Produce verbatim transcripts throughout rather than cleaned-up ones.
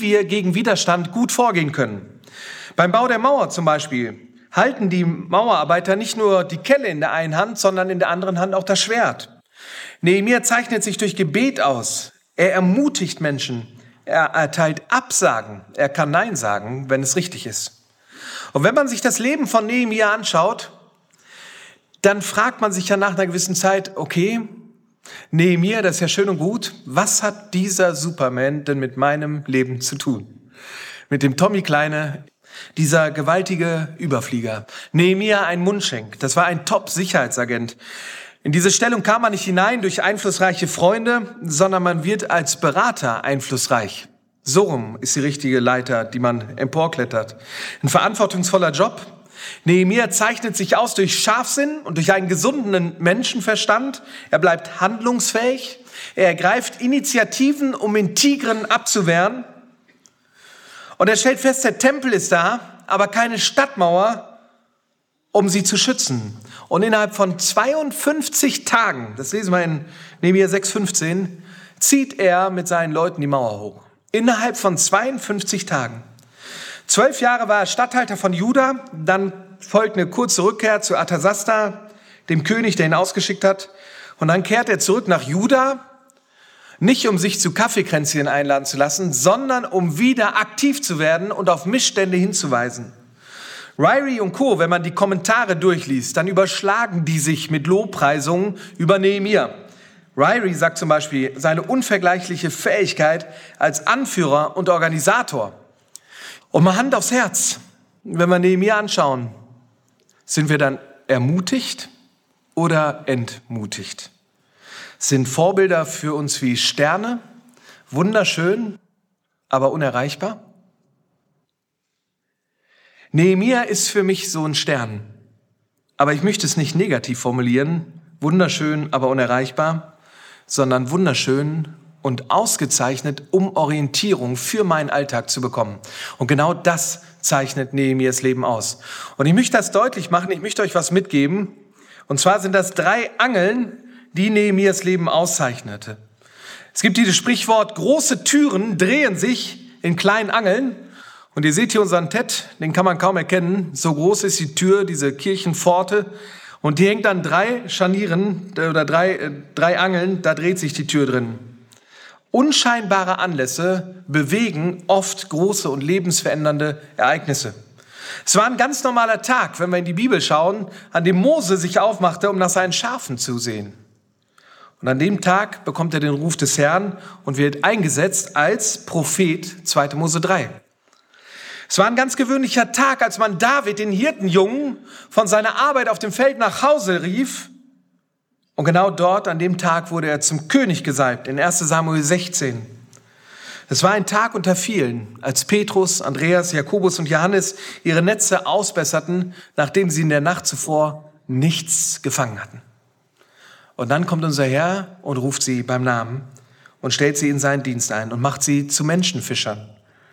wir gegen Widerstand gut vorgehen können. Beim Bau der Mauer zum Beispiel halten die Mauerarbeiter nicht nur die Kelle in der einen Hand, sondern in der anderen Hand auch das Schwert. Nehemia zeichnet sich durch Gebet aus. Er ermutigt Menschen. Er erteilt Absagen. Er kann Nein sagen, wenn es richtig ist. Und wenn man sich das Leben von Nehemia anschaut, dann fragt man sich ja nach einer gewissen Zeit, okay, Nehemia, das ist ja schön und gut, was hat dieser Superman denn mit meinem Leben zu tun? Mit dem Tommy Kleine, dieser gewaltige Überflieger. Nehemia, ein Mundschenk, das war ein Top-Sicherheitsagent. In diese Stellung kam man nicht hinein durch einflussreiche Freunde, sondern man wird als Berater einflussreich. So rum ist die richtige Leiter, die man emporklettert. Ein verantwortungsvoller Job. Nehemia zeichnet sich aus durch Scharfsinn und durch einen gesunden Menschenverstand. Er bleibt handlungsfähig. Er ergreift Initiativen, um in Tigren abzuwehren. Und er stellt fest, der Tempel ist da, aber keine Stadtmauer, um sie zu schützen. Und innerhalb von zweiundfünfzig Tagen, das lesen wir in Nehemia sechs fünfzehn, zieht er mit seinen Leuten die Mauer hoch. Innerhalb von zweiundfünfzig Tagen. Zwölf Jahre war er Statthalter von Juda, dann folgt eine kurze Rückkehr zu Artasasta, dem König, der ihn ausgeschickt hat. Und dann kehrt er zurück nach Juda, nicht um sich zu Kaffeekränzchen einladen zu lassen, sondern um wieder aktiv zu werden und auf Missstände hinzuweisen. Ryrie und Co., wenn man die Kommentare durchliest, dann überschlagen die sich mit Lobpreisungen über Nehemia. Ryrie sagt zum Beispiel seine unvergleichliche Fähigkeit als Anführer und Organisator. Und mal Hand aufs Herz, wenn wir Nehemia anschauen, sind wir dann ermutigt oder entmutigt? Sind Vorbilder für uns wie Sterne, wunderschön, aber unerreichbar? Nehemia ist für mich so ein Stern, aber ich möchte es nicht negativ formulieren, wunderschön, aber unerreichbar, sondern wunderschön und ausgezeichnet, um Orientierung für meinen Alltag zu bekommen. Und genau das zeichnet Nehemias Leben aus. Und ich möchte das deutlich machen, ich möchte euch was mitgeben. Und zwar sind das drei Angeln, die Nehemias Leben auszeichnete. Es gibt dieses Sprichwort, große Türen drehen sich in kleinen Angeln. Und ihr seht hier unseren Ted, den kann man kaum erkennen. So groß ist die Tür, diese Kirchenpforte. Und die hängt an drei Scharnieren oder drei, äh, drei Angeln, da dreht sich die Tür drin. Unscheinbare Anlässe bewegen oft große und lebensverändernde Ereignisse. Es war ein ganz normaler Tag, wenn wir in die Bibel schauen, an dem Mose sich aufmachte, um nach seinen Schafen zu sehen. Und an dem Tag bekommt er den Ruf des Herrn und wird eingesetzt als Prophet, zweite Mose drei. Es war ein ganz gewöhnlicher Tag, als man David, den Hirtenjungen, von seiner Arbeit auf dem Feld nach Hause rief. Und genau dort, an dem Tag, wurde er zum König gesalbt, in erster Samuel sechzehn. Es war ein Tag unter vielen, als Petrus, Andreas, Jakobus und Johannes ihre Netze ausbesserten, nachdem sie in der Nacht zuvor nichts gefangen hatten. Und dann kommt unser Herr und ruft sie beim Namen und stellt sie in seinen Dienst ein und macht sie zu Menschenfischern.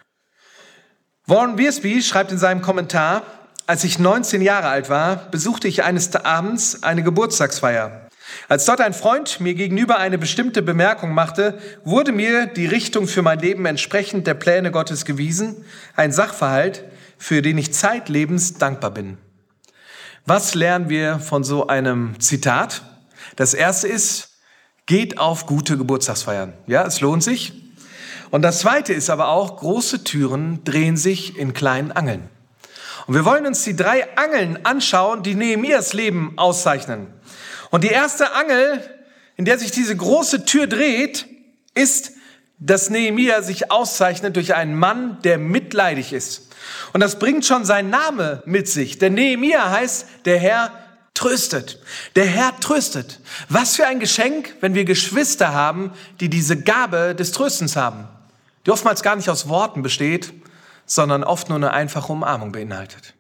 Warren Wiersbe schreibt in seinem Kommentar, als ich neunzehn Jahre alt war, besuchte ich eines Abends eine Geburtstagsfeier. Als dort ein Freund mir gegenüber eine bestimmte Bemerkung machte, wurde mir die Richtung für mein Leben entsprechend der Pläne Gottes gewiesen, ein Sachverhalt, für den ich zeitlebens dankbar bin. Was lernen wir von so einem Zitat? Das erste ist, geht auf gute Geburtstagsfeiern. Ja, es lohnt sich. Und das zweite ist aber auch, große Türen drehen sich in kleinen Angeln. Und wir wollen uns die drei Angeln anschauen, die Nehemias Leben auszeichnen. Und die erste Angel, in der sich diese große Tür dreht, ist, dass Nehemia sich auszeichnet durch einen Mann, der mitleidig ist. Und das bringt schon sein Name mit sich. Denn Nehemia heißt, der Herr tröstet. Der Herr tröstet. Was für ein Geschenk, wenn wir Geschwister haben, die diese Gabe des Tröstens haben. Die oftmals gar nicht aus Worten besteht, sondern oft nur eine einfache Umarmung beinhaltet.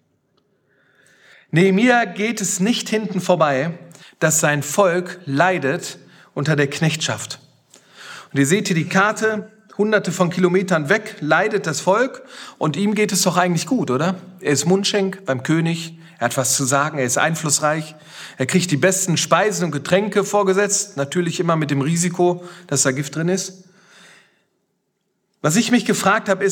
Nehemia geht es nicht hinten vorbei, dass sein Volk leidet unter der Knechtschaft. Und ihr seht hier die Karte, hunderte von Kilometern weg leidet das Volk und ihm geht es doch eigentlich gut, oder? Er ist Mundschenk beim König, er hat was zu sagen, er ist einflussreich, er kriegt die besten Speisen und Getränke vorgesetzt, natürlich immer mit dem Risiko, dass da Gift drin ist. Was ich mich gefragt habe, ist,